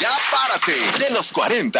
Ya párate de los 40.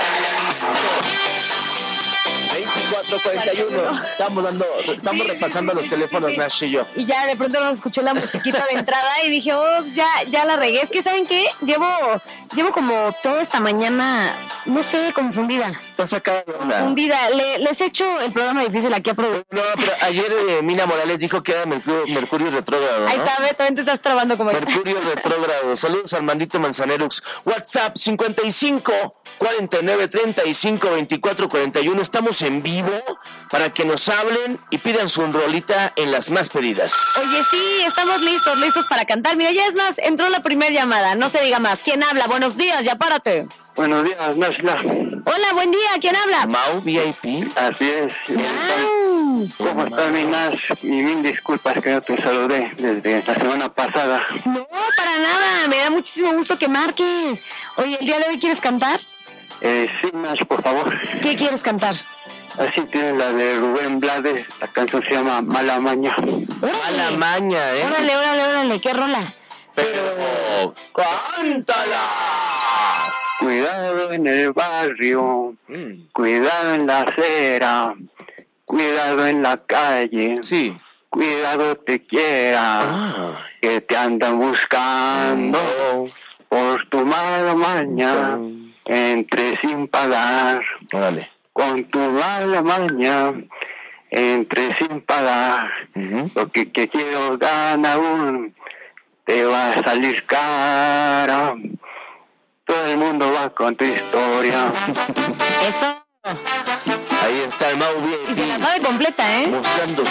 24:41. Estamos repasando los teléfonos, Nash y yo. Y ya de pronto nos escuché la musiquita de entrada y dije, pues ya la regué. Es que, ¿saben qué? Llevo como toda esta mañana, no sé, confundida. Estás sacada de onda. Confundida. Les he hecho el programa difícil aquí a producción. No, pero ayer Mina Morales dijo que era Mercurio retrógrado, ¿no? Ahí está, también te estás trabando como Mercurio retrógrado. Saludos al Mandito Manzanerux. WhatsApp 55 49 35 24 41. Estamos en vivo para que nos hablen y pidan su rolita en las más pedidas. Oye, sí, estamos listos para cantar. Mira, ya es más, entró la primera llamada. No se diga más. ¿Quién habla? Buenos días, ya párate. Buenos días, Nashla. Hola, buen día. ¿Quién habla? Mau VIP. Así es. ¿Cómo estás, mi Nash? Y mil disculpas que no te saludé desde la semana pasada. No, para nada. Me da muchísimo gusto que marques. Oye, ¿el día de hoy quieres cantar? Sí, Nash, por favor. ¿Qué quieres cantar? Así tiene la de Rubén Blades. La canción se llama Mala Maña. Mala maña, ¿eh? Órale. ¿Qué rola? Pero cántala. Cuidado en el barrio, cuidado en la acera, cuidado en la calle, Sí. cuidado te quiera, que te andan buscando por tu mala maña, entre sin pagar. Órale. Con tu mala maña, entre sin pagar, lo que quiero ganar aún, te va a salir cara. Todo el mundo va con tu historia. Eso. Ahí está el Mau VIP. Y se la sabe completa, ¿eh? Mostrando